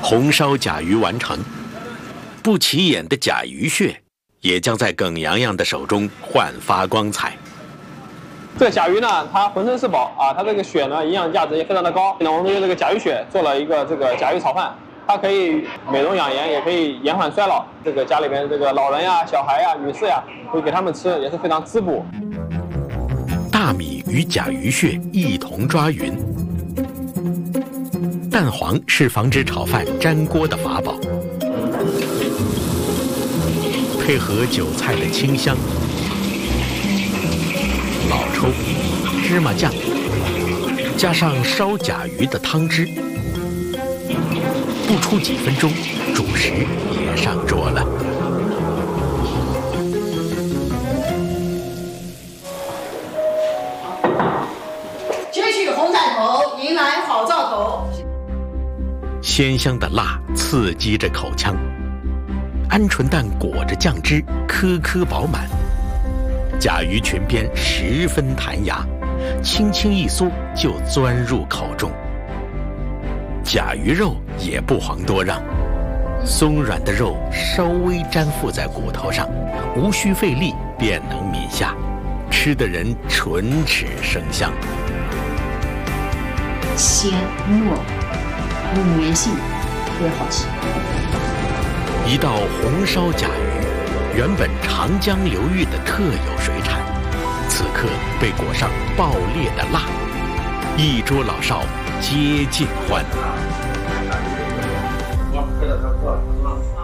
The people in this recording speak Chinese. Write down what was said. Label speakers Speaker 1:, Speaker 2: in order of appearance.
Speaker 1: 红烧甲鱼完成，不起眼的甲鱼血也将在耿洋洋的手中焕发光彩。
Speaker 2: 这个甲鱼呢，它浑身是宝啊，它这个血呢，营养价值也非常的高。那我们用这个甲鱼血做了一个这个甲鱼炒饭，它可以美容养颜，也可以延缓衰老。这个家里边这个老人呀、小孩呀、女士呀，会给他们吃，也是非常滋补。
Speaker 1: 大米与甲鱼血一同抓匀，蛋黄是防止炒饭粘锅的法宝，配合韭菜的清香、老抽、芝麻酱，加上烧甲鱼的汤汁，不出几分钟，主食也上桌了。
Speaker 3: 接取红彩头，迎来好兆头。
Speaker 1: 鲜香的辣刺激着口腔，鹌鹑蛋裹着酱汁，颗颗饱满。甲鱼裙边十分弹牙，轻轻一嗦就钻入口中。甲鱼肉也不遑多让，松软的肉稍微粘附在骨头上，无需费力便能抿下，吃的人唇齿生香。
Speaker 4: 鲜糯，有粘性，特别好吃。
Speaker 1: 一道红烧甲鱼，原本长江流域的特有水产，此刻被裹上爆裂的辣，一桌老少皆尽欢。